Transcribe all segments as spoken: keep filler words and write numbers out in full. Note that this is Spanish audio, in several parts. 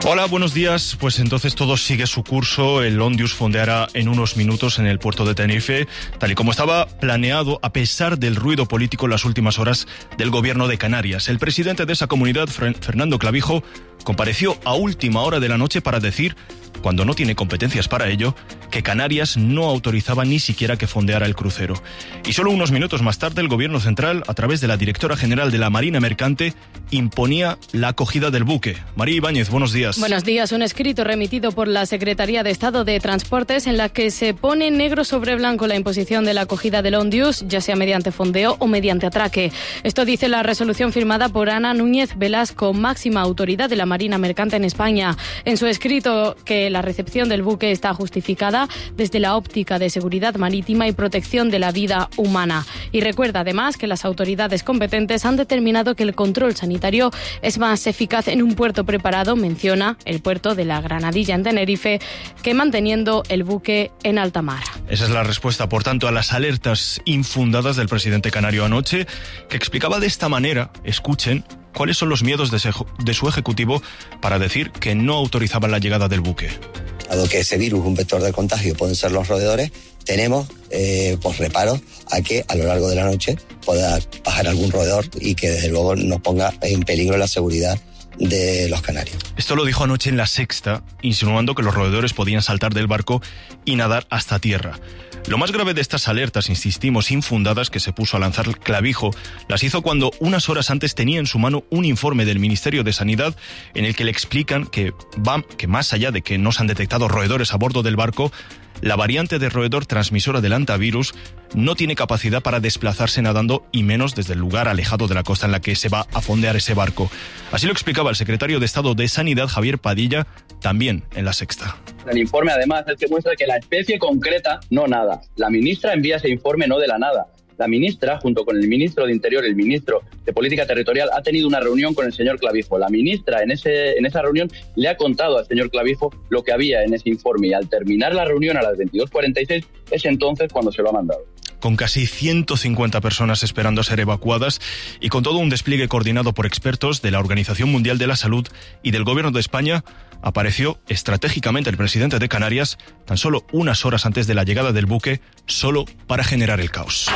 Hola, buenos días. Pues entonces todo sigue su curso. El Ondius fondeará en unos minutos en el puerto de Tenerife, tal y como estaba planeado, a pesar del ruido político en las últimas horas del gobierno de Canarias. El presidente de esa comunidad, Fernando Clavijo, compareció a última hora de la noche para decir, cuando no tiene competencias para ello, que Canarias no autorizaba ni siquiera que fondeara el crucero. Y solo unos minutos más tarde, el Gobierno Central, a través de la directora general de la Marina Mercante, imponía la acogida del buque. María Ibáñez, buenos días. Buenos días. Un escrito remitido por la Secretaría de Estado de Transportes en la que se pone negro sobre blanco la imposición de la acogida del Ondius, ya sea mediante fondeo o mediante atraque. Esto dice la resolución firmada por Ana Núñez Velasco, máxima autoridad de la Marina Mercante en España. En su escrito, que la recepción del buque está justificada desde la óptica de seguridad marítima y protección de la vida humana. Y recuerda además que las autoridades competentes han determinado que el control sanitario es más eficaz en un puerto preparado, menciona el puerto de la Granadilla en Tenerife, que manteniendo el buque en alta mar. Esa es la respuesta, por tanto, a las alertas infundadas del presidente canario anoche, que explicaba de esta manera, escuchen, cuáles son los miedos de, ese, de su ejecutivo para decir que no autorizaban la llegada del buque. Dado que ese virus, un vector de contagio, pueden ser los roedores, tenemos eh, pues reparos a que a lo largo de la noche pueda bajar algún roedor y que desde luego nos ponga en peligro la seguridad de los canarios. Esto lo dijo anoche en La Sexta, insinuando que los roedores podían saltar del barco y nadar hasta tierra. Lo más grave de estas alertas, insistimos, infundadas que se puso a lanzar Clavijo, las hizo cuando unas horas antes tenía en su mano un informe del Ministerio de Sanidad en el que le explican que, va, que más allá de que no se han detectado roedores a bordo del barco, la variante de roedor transmisora del hantavirus no tiene capacidad para desplazarse nadando y menos desde el lugar alejado de la costa en la que se va a fondear ese barco. Así lo explicaba el secretario de Estado de Sanidad, Javier Padilla, también en La Sexta. El informe además es el que muestra que la especie concreta no nada. La ministra envía ese informe no de la nada. La ministra, junto con el ministro de Interior, el ministro de Política Territorial, ha tenido una reunión con el señor Clavijo. La ministra en ese en esa reunión le ha contado al señor Clavijo lo que había en ese informe y al terminar la reunión a las veintidós cuarenta y seis es entonces cuando se lo ha mandado. Con casi ciento cincuenta personas esperando a ser evacuadas y con todo un despliegue coordinado por expertos de la Organización Mundial de la Salud y del Gobierno de España, apareció estratégicamente el presidente de Canarias tan solo unas horas antes de la llegada del buque, solo para generar el caos.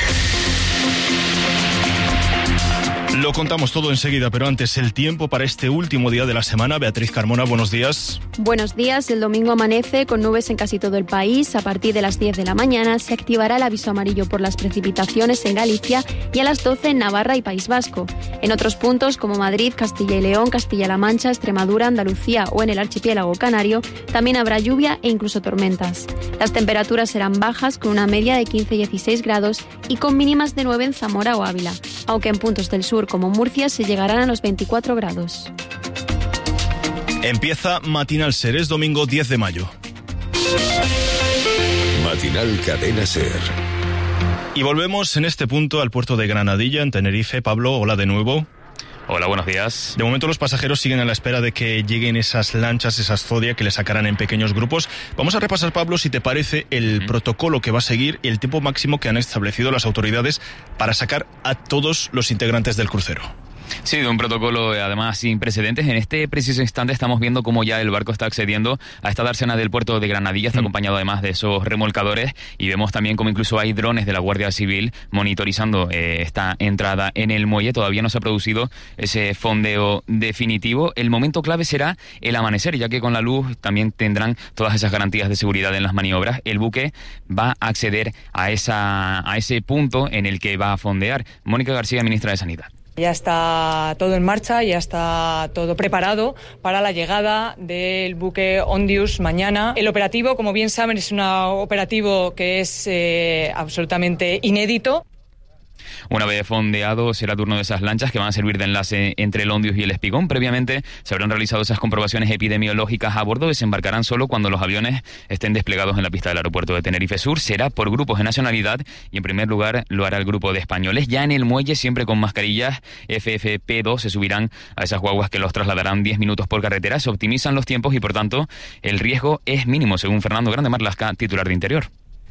Lo contamos todo enseguida, pero antes el tiempo para este último día de la semana. Beatriz Carmona, buenos días. Buenos días. El domingo amanece con nubes en casi todo el país. A partir de las diez de la mañana se activará el aviso amarillo por las precipitaciones en Galicia y a las doce en Navarra y País Vasco. En otros puntos como Madrid, Castilla y León, Castilla-La Mancha, Extremadura, Andalucía o en el archipiélago canario también habrá lluvia e incluso tormentas. Las temperaturas serán bajas con una media de quince a dieciséis grados y con mínimas de nueve en Zamora o Ávila, aunque en puntos del sur como Murcia se llegarán a los veinticuatro grados. Empieza Matinal Ser, es domingo diez de mayo. Matinal Cadena Ser. Y volvemos en este punto al puerto de Granadilla, en Tenerife. Pablo, hola de nuevo. Hola, buenos días. De momento los pasajeros siguen a la espera de que lleguen esas lanchas, esas Zodiac, que les sacarán en pequeños grupos. Vamos a repasar, Pablo, si te parece, el uh-huh. protocolo que va a seguir y el tiempo máximo que han establecido las autoridades para sacar a todos los integrantes del crucero. Sí, de un protocolo además sin precedentes. En este preciso instante estamos viendo cómo ya el barco está accediendo a esta dársena del puerto de Granadilla. Está mm. acompañado además de esos remolcadores y vemos también como incluso hay drones de la Guardia Civil monitorizando eh, esta entrada en el muelle. Todavía no se ha producido ese fondeo definitivo. El momento clave será el amanecer, ya que con la luz también tendrán todas esas garantías de seguridad en las maniobras. El buque va a acceder a, esa, a ese punto en el que va a fondear. Mónica García, ministra de Sanidad. Ya está todo en marcha, ya está todo preparado para la llegada del buque Ondius mañana. El operativo, como bien saben, es un operativo que es eh, absolutamente inédito. Una vez fondeado, será turno de esas lanchas que van a servir de enlace entre el Ondius y el Espigón. Previamente se habrán realizado esas comprobaciones epidemiológicas a bordo. Desembarcarán solo cuando los aviones estén desplegados en la pista del aeropuerto de Tenerife Sur. Será por grupos de nacionalidad y en primer lugar lo hará el grupo de españoles. Ya en el muelle, siempre con mascarillas F F P dos, se subirán a esas guaguas que los trasladarán diez minutos por carretera. Se optimizan los tiempos y por tanto el riesgo es mínimo, según Fernando Grande Marlasca, titular de Interior.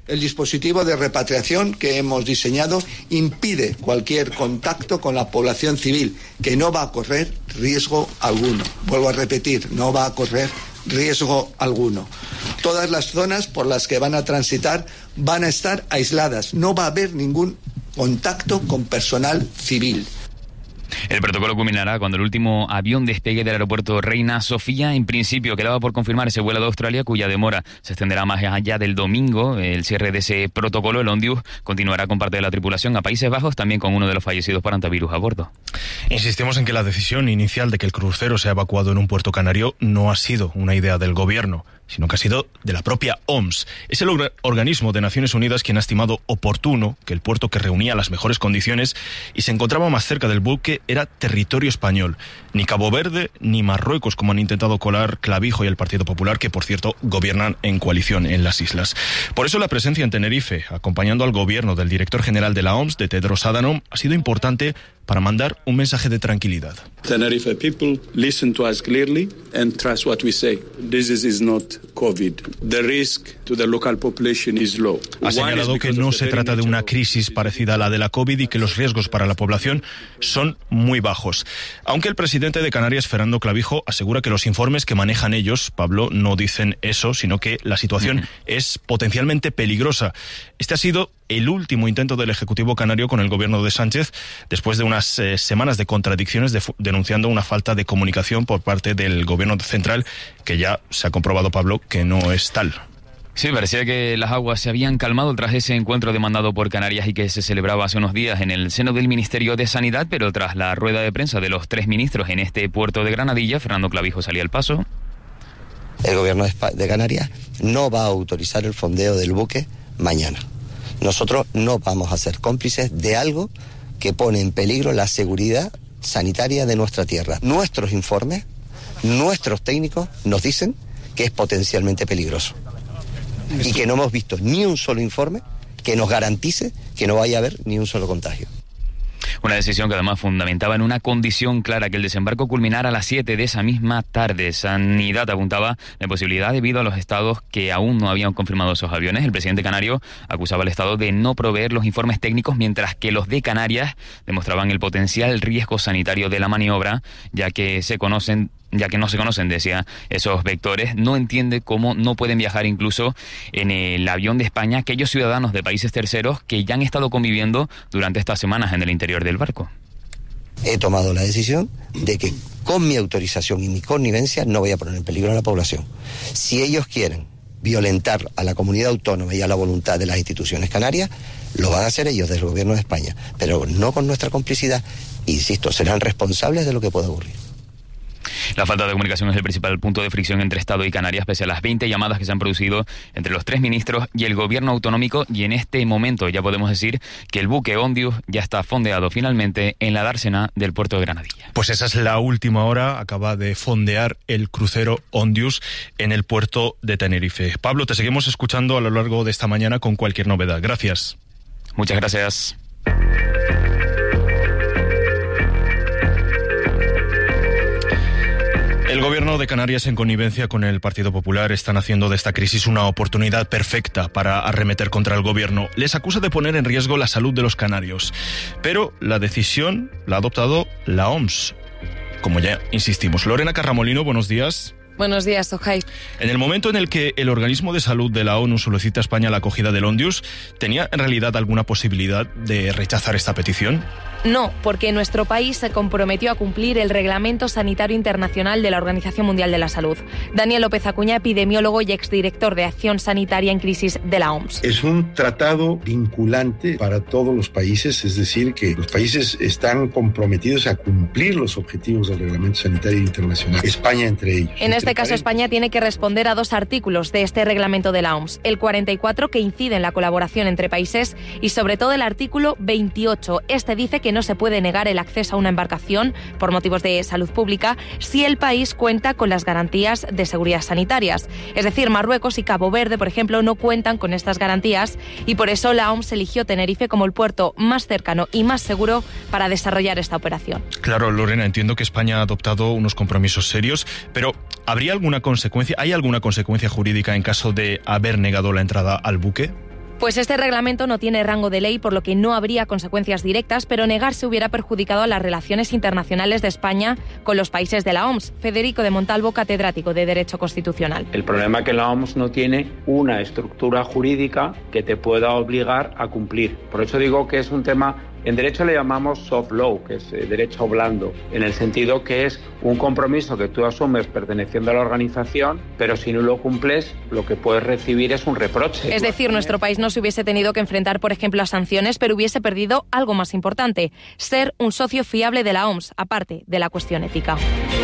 El dispositivo de repatriación que hemos diseñado impide cualquier contacto con la población civil, que no va a correr riesgo alguno. Vuelvo a repetir, no va a correr riesgo alguno. Todas las zonas por las que van a transitar van a estar aisladas. No va a haber ningún contacto con personal civil. El protocolo culminará cuando el último avión despegue del aeropuerto Reina Sofía. En principio quedaba por confirmar ese vuelo de Australia, cuya demora se extenderá más allá del domingo. El cierre de ese protocolo, el Ondius, continuará con parte de la tripulación a Países Bajos, también con uno de los fallecidos por antivirus a bordo. Insistimos en que la decisión inicial de que el crucero sea evacuado en un puerto canario no ha sido una idea del gobierno, sino que ha sido de la propia O M S. Es el or- organismo de Naciones Unidas quien ha estimado oportuno que el puerto que reunía las mejores condiciones y se encontraba más cerca del buque era territorio español. Ni Cabo Verde ni Marruecos, como han intentado colar Clavijo y el Partido Popular, que por cierto gobiernan en coalición en las islas. Por eso la presencia en Tenerife, acompañando al gobierno del director general de la O M S, de Tedros Adhanom, ha sido importante para mandar un mensaje de tranquilidad. Tenerife people, listen to us clearly and trust what we say. This is not COVID. The risk to the local population is low. Ha señalado que no se trata de una crisis parecida a la de la COVID y que los riesgos para la población son muy bajos. Aunque el presidente de Canarias, Fernando Clavijo, asegura que los informes que manejan ellos, Pablo, no dicen eso, sino que la situación uh-huh. es potencialmente peligrosa. Este ha sido el último intento del Ejecutivo canario con el gobierno de Sánchez, después de unas eh, semanas de contradicciones, de, denunciando una falta de comunicación por parte del gobierno central, que ya se ha comprobado, Pablo, que no es tal. Sí, parecía que las aguas se habían calmado tras ese encuentro demandado por Canarias y que se celebraba hace unos días en el seno del Ministerio de Sanidad, pero tras la rueda de prensa de los tres ministros en este puerto de Granadilla, Fernando Clavijo salía al paso. El gobierno de Canarias no va a autorizar el fondeo del buque mañana. Nosotros no vamos a ser cómplices de algo que pone en peligro la seguridad sanitaria de nuestra tierra. Nuestros informes, nuestros técnicos nos dicen que es potencialmente peligroso y que no hemos visto ni un solo informe que nos garantice que no vaya a haber ni un solo contagio. Una decisión que además fundamentaba en una condición clara, que el desembarco culminara a las siete de esa misma tarde. Sanidad apuntaba la posibilidad debido a los estados que aún no habían confirmado esos aviones. El presidente canario acusaba al Estado de no proveer los informes técnicos, mientras que los de Canarias demostraban el potencial riesgo sanitario de la maniobra, ya que se conocen ya que no se conocen, decía, esos vectores. No entiende cómo no pueden viajar incluso en el avión de España aquellos ciudadanos de países terceros que ya han estado conviviendo durante estas semanas en el interior del barco. He tomado la decisión de que con mi autorización y mi connivencia no voy a poner en peligro a la población. Si ellos quieren violentar a la comunidad autónoma y a la voluntad de las instituciones canarias, lo van a hacer ellos desde el gobierno de España, pero no con nuestra complicidad. Insisto, serán responsables de lo que pueda ocurrir. La falta de comunicación es el principal punto de fricción entre Estado y Canarias, pese a las veinte llamadas que se han producido entre los tres ministros y el gobierno autonómico, y en este momento ya podemos decir que el buque Ondius ya está fondeado finalmente en la dársena del puerto de Granadilla. Pues esa es la última hora, acaba de fondear el crucero Ondius en el puerto de Tenerife. Pablo, te seguimos escuchando a lo largo de esta mañana con cualquier novedad. Gracias. Muchas gracias. El gobierno de Canarias, en connivencia con el Partido Popular, están haciendo de esta crisis una oportunidad perfecta para arremeter contra el gobierno. Les acusa de poner en riesgo la salud de los canarios. Pero la decisión la ha adoptado la O M S. Como ya insistimos. Lorena Carramolino, buenos días. Buenos días, Ojai. En el momento en el que el organismo de salud de la ONU solicita a España la acogida del Ondius, ¿tenía en realidad alguna posibilidad de rechazar esta petición? No, porque nuestro país se comprometió a cumplir el Reglamento Sanitario Internacional de la Organización Mundial de la Salud. Daniel López Acuña, epidemiólogo y exdirector de Acción Sanitaria en Crisis de la O M S. Es un tratado vinculante para todos los países, es decir, que los países están comprometidos a cumplir los objetivos del Reglamento Sanitario Internacional, España entre ellos. En este caso, España tiene que responder a dos artículos de este reglamento de la O M S. El cuarenta y cuatro, que incide en la colaboración entre países, y sobre todo el artículo veintiocho. Este dice que no se puede negar el acceso a una embarcación por motivos de salud pública si el país cuenta con las garantías de seguridad sanitarias. Es decir, Marruecos y Cabo Verde, por ejemplo, no cuentan con estas garantías, y por eso la O M S eligió Tenerife como el puerto más cercano y más seguro para desarrollar esta operación. Claro, Lorena, entiendo que España ha adoptado unos compromisos serios, pero ¿habría alguna consecuencia, hay alguna consecuencia jurídica en caso de haber negado la entrada al buque? Pues este reglamento no tiene rango de ley, por lo que no habría consecuencias directas, pero negarse hubiera perjudicado a las relaciones internacionales de España con los países de la O M S. Federico de Montalvo, catedrático de Derecho Constitucional. El problema es que la O M S no tiene una estructura jurídica que te pueda obligar a cumplir. Por eso digo que es un tema, en derecho le llamamos soft law, que es derecho blando, en el sentido que es un compromiso que tú asumes perteneciendo a la organización, pero si no lo cumples, lo que puedes recibir es un reproche. Es decir, nuestro país no se hubiese tenido que enfrentar, por ejemplo, a sanciones, pero hubiese perdido algo más importante: ser un socio fiable de la O M S, aparte de la cuestión ética.